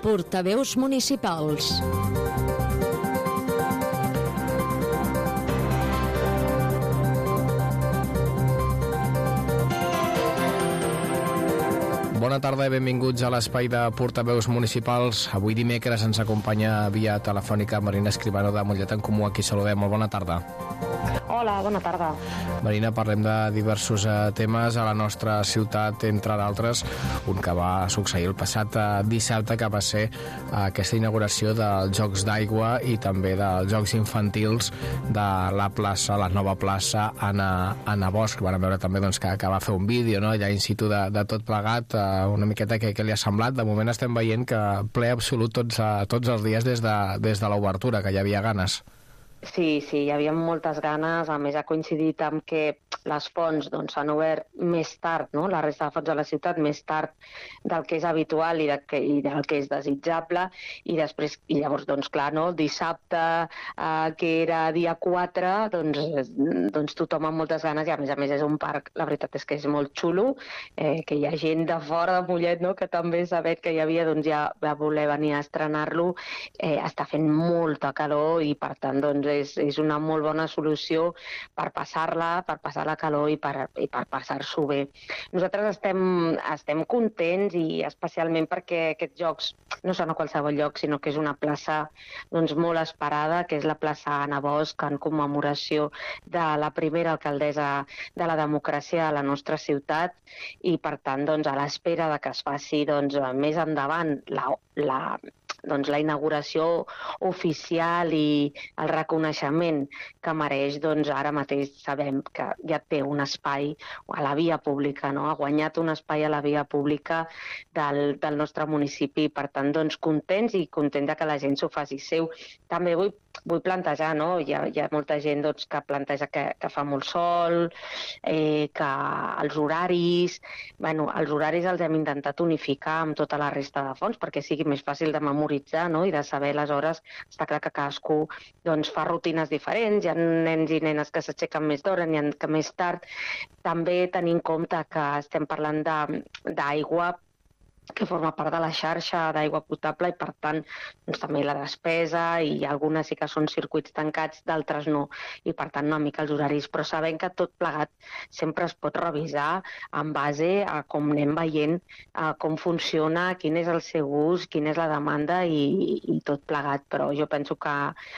Portaveus municipals. Bona tarda i benvinguts a l'espai de portaveus municipals. Avui dimecres ens acompanya via telefònica Marina Escribano de Mollet en Comú. Aquí saludem. Molt bona tarda. Hola, bona tarda. Marina, parlem de diversos temes a la nostra ciutat, entre d'altres, un que va succeir el passat dissabte, que va ser aquesta inauguració dels Jocs d'Aigua i també dels Jocs Infantils de la plaça, la nova plaça Anna Bosch. Vam veure també que va fer un vídeo, no?, allà in situ de tot plegat, una miqueta què li ha semblat. De moment estem veient que ple absolut tots els dies des de l'obertura, que hi havia ganes. Sí, hi havia moltes ganes. A més, ha coincidit amb que les fonts s'han obert més tard, no?, la resta de fonts de la ciutat més tard del que és habitual i del que és desitjable, i llavors, clar, no?, dissabte, que era dia 4, doncs tothom amb moltes ganes, i a més és un parc, la veritat és que és molt xulo, que hi ha gent de fora de Mollet, no?, que també sabent que hi havia, ja va voler venir a estrenar-lo. Està fent molta calor i, per tant, és una molt bona solució per passar la calor i per passar-s'ho bé. Nosaltres estem contents, i especialment perquè aquests jocs no són a qualsevol lloc, sinó que és una plaça molt esperada, que és la plaça Anna Bosch, en commemoració de la primera alcaldessa de la democràcia a la nostra ciutat, i per tant, a l'espera de que es faci més endavant la inauguració oficial i el reconeixement que mereix, ara mateix sabem que ja té un espai a la via pública, no? Ha guanyat un espai a la via pública del nostre municipi. Per tant, contents de que la gent s'ho faci seu. També vull plantejar, no? Hi ha molta gent que planteja que fa molt sol, que els horaris... els horaris els hem intentat unificar amb tota la resta de fonts perquè sigui més fàcil de memoritzar, no?, i de saber les hores. Està clar que cadascú fa rutines diferents, hi ha nens i nenes que s'aixequen més d'hora, n'hi ha que més tard. També tenir en compte que estem parlant d'aigua que forma part de la xarxa d'aigua potable, i per tant també la despesa, i algunes sí que són circuits tancats, d'altres no, i per tant una mica els horaris, però sabem que tot plegat sempre es pot revisar en base a com anem veient com funciona, quin és el seu ús, quina és la demanda i tot plegat. Però jo penso que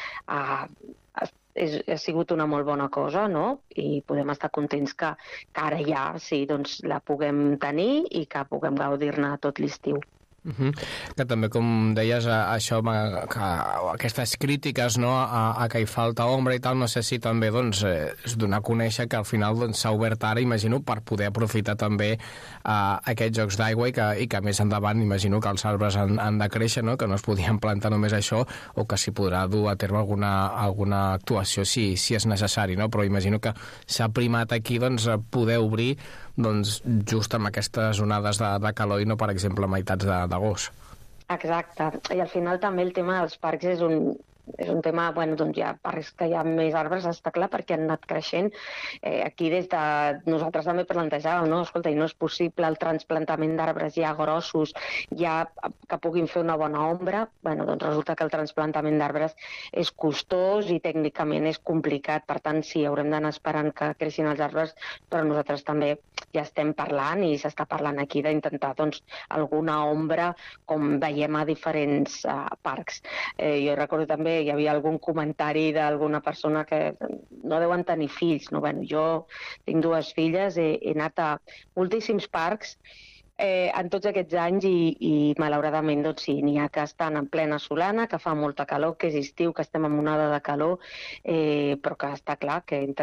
ha sigut una molt bona cosa, no?, i podem estar contents que ara ja la puguem tenir i que puguem gaudir-ne tot l'estiu. Que també, com deies, això, aquestes crítiques, no?, a que hi falta ombra i tal, no sé si també és donar a conèixer que al final s'ha obert ara, imagino, per poder aprofitar també aquests jocs d'aigua, i que més endavant imagino que els arbres han de créixer, no?, que no es podien plantar només això, o que s'hi podrà dur a terme alguna actuació si és necessari, no? Però imagino que s'ha primat aquí poder obrir just amb aquestes onades de calor i no, per exemple, a meitats d'agost. Exacte, i al final també el tema dels parcs és un tema, hi ha parcs que hi ha més arbres, està clar, perquè han anat creixent. Aquí des de nosaltres també plantejàvem, no? Escolta, i no és possible el trasplantament d'arbres ja grossos, ja que puguin fer una bona ombra. Resulta que el trasplantament d'arbres és costós i tècnicament és complicat, per tant sí, haurem d'anar esperant que creixin els arbres, però nosaltres també ja estem parlant, i s'està parlant aquí d'intentar alguna ombra, com veiem a diferents parcs. Jo recordo també hi havia algun comentari d'alguna persona que no deuen tenir fills. Jo tinc 2 filles, he anat a moltíssims parcs en tots aquests anys, i malauradament sí, n'hi ha que estan en plena solana, que fa molta calor, que és estiu, que estem en onada de calor, però que està clar que